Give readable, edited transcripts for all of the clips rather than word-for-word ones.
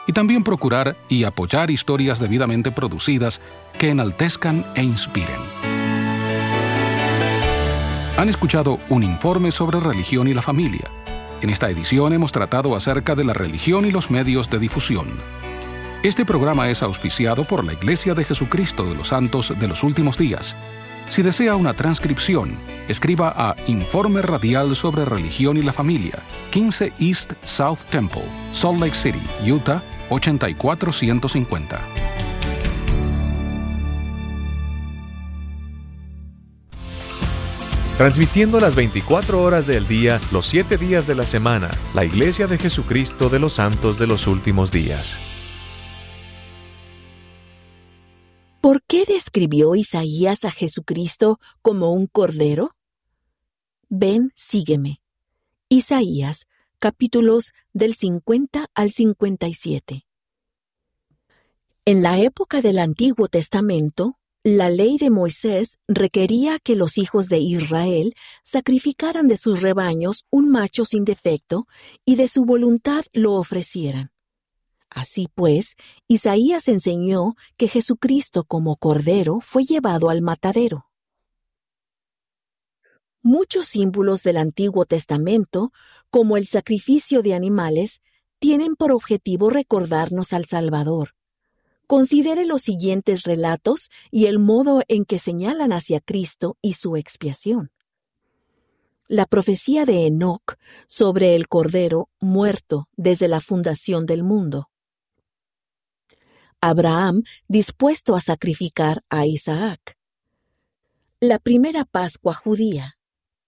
y también procurar y apoyar historias debidamente producidas que enaltezcan e inspiren. Han escuchado un informe sobre religión y la familia. En esta edición hemos tratado acerca de la religión y los medios de difusión. Este programa es auspiciado por la Iglesia de Jesucristo de los Santos de los Últimos Días. Si desea una transcripción, escriba a Informe Radial sobre Religión y la Familia, 15 East South Temple, Salt Lake City, Utah, 84150. Transmitiendo las 24 horas del día, los 7 días de la semana, la Iglesia de Jesucristo de los Santos de los Últimos Días. ¿Por qué describió Isaías a Jesucristo como un cordero? Ven, sígueme. Isaías, capítulos del 50 al 57. En la época del Antiguo Testamento, la ley de Moisés requería que los hijos de Israel sacrificaran de sus rebaños un macho sin defecto y de su voluntad lo ofrecieran. Así pues, Isaías enseñó que Jesucristo como Cordero fue llevado al matadero. Muchos símbolos del Antiguo Testamento, como el sacrificio de animales, tienen por objetivo recordarnos al Salvador. Considere los siguientes relatos y el modo en que señalan hacia Cristo y su expiación. La profecía de Enoc sobre el Cordero muerto desde la fundación del mundo. Abraham dispuesto a sacrificar a Isaac. La primera Pascua judía.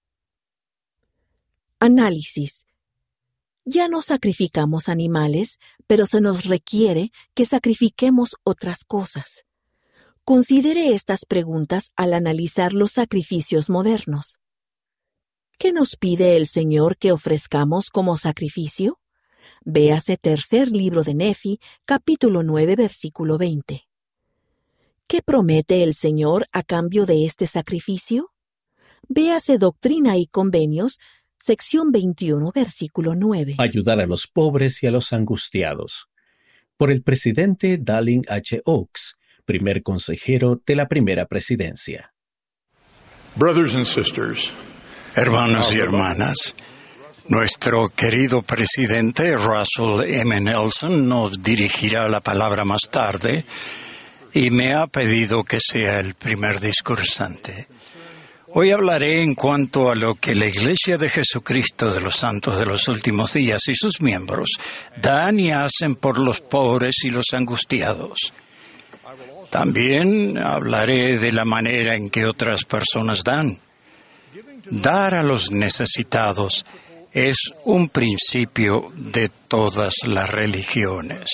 Análisis. Ya no sacrificamos animales, pero se nos requiere que sacrifiquemos otras cosas. Considere estas preguntas al analizar los sacrificios modernos. ¿Qué nos pide el Señor que ofrezcamos como sacrificio? Véase tercer libro de Nefi, capítulo 9, versículo 20. ¿Qué promete el Señor a cambio de este sacrificio? Véase Doctrina y Convenios, sección 21, versículo 9. Ayudar a los pobres y a los angustiados. Por el presidente Dallin H. Oaks, primer consejero de la primera presidencia. Brothers and sisters, hermanos y hermanas, nuestro querido presidente Russell M. Nelson nos dirigirá la palabra más tarde y me ha pedido que sea el primer discursante. Hoy hablaré en cuanto a lo que la Iglesia de Jesucristo de los Santos de los Últimos Días y sus miembros dan y hacen por los pobres y los angustiados. También hablaré de la manera en que otras personas dan. Dar a los necesitados es un principio de todas las religiones.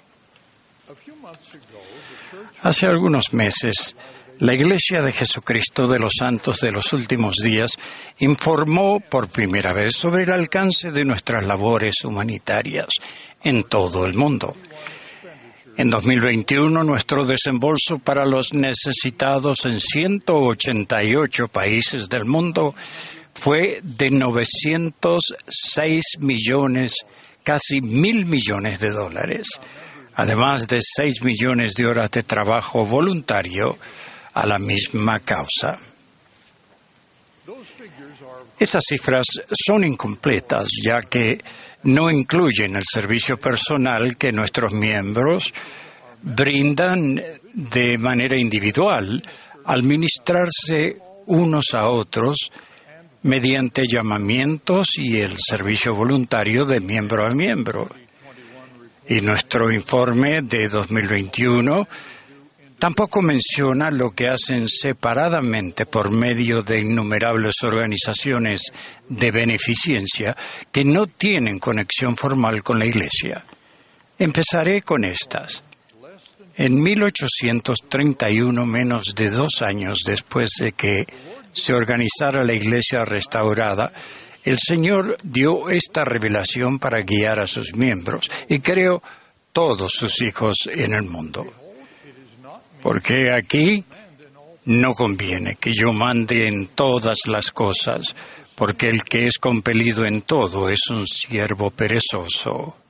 Hace algunos meses, la Iglesia de Jesucristo de los Santos de los Últimos Días informó por primera vez sobre el alcance de nuestras labores humanitarias en todo el mundo. En 2021, nuestro desembolso para los necesitados en 188 países del mundo fue de 906 millones, casi 1.000 millones de dólares, además de 6 millones de horas de trabajo voluntario a la misma causa. Esas cifras son incompletas, ya que no incluyen el servicio personal que nuestros miembros brindan de manera individual al ministrarse unos a otros mediante llamamientos y el servicio voluntario de miembro a miembro. Y nuestro informe de 2021 tampoco menciona lo que hacen separadamente por medio de innumerables organizaciones de beneficencia que no tienen conexión formal con la Iglesia. Empezaré con estas. En 1831, menos de 2 años después de que se organizara la Iglesia restaurada, el Señor dio esta revelación para guiar a sus miembros y creó todos sus hijos en el mundo. Porque aquí no conviene que yo mande en todas las cosas, porque el que es compelido en todo es un siervo perezoso.